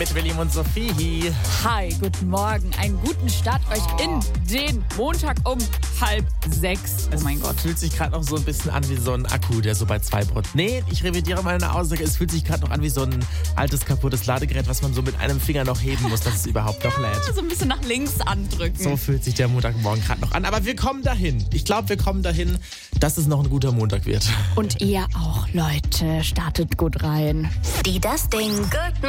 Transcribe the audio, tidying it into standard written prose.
mit William und Sophie. Hi, guten Morgen. Einen guten Start euch in den Montag um 5:30. Oh mein Gott. Fühlt sich gerade noch so ein bisschen an wie so ein Akku, der so bei 2%. Nee, ich revidiere meine Aussage. Es fühlt sich gerade noch an wie so ein altes, kaputtes Ladegerät, was man so mit einem Finger noch heben muss, dass es überhaupt noch lädt. So ein bisschen nach links andrücken. So fühlt sich der Montagmorgen gerade noch an. Aber wir kommen dahin. Ich glaube, wir kommen dahin, dass es noch ein guter Montag wird. Und ihr auch, Leute. Startet gut rein. Die Das Ding Good